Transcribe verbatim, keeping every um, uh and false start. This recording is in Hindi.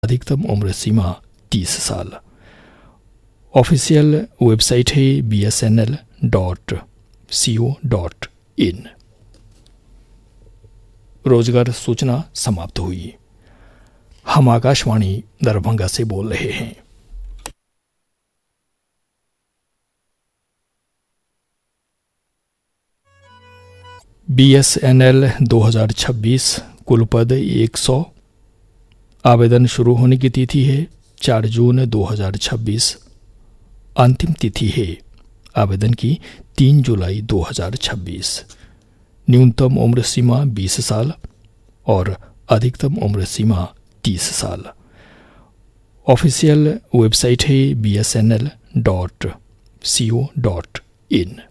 अधिकतम उम्र सीमा तीस साल। ऑफिशियल वेबसाइट है B S N L dot C O dot in. रोजगार सूचना समाप्त हुई। हम आकाशवाणी दरभंगा से बोल रहे हैं। बी एस एन एल दो हज़ार छब्बीस कुल पद एक सौ। आवेदन शुरू होने की तिथि है चार जून दो हज़ार छब्बीस। अंतिम तिथि है आवेदन की तीन जुलाई दो हज़ार छब्बीस। न्यूनतम उम्र सीमा बीस साल और अधिकतम उम्र सीमा तीस साल। ऑफिशियल वेबसाइट है B S N L dot C O dot in.